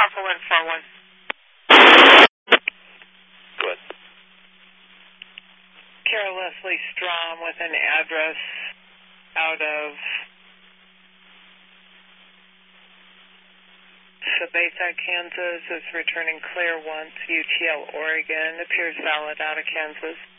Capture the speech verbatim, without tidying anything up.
Alpha one four one. Go ahead. Carol Leslie Strom with an address out of Sabetha, Kansas, is returning clear once, U T L, Oregon, appears valid out of Kansas.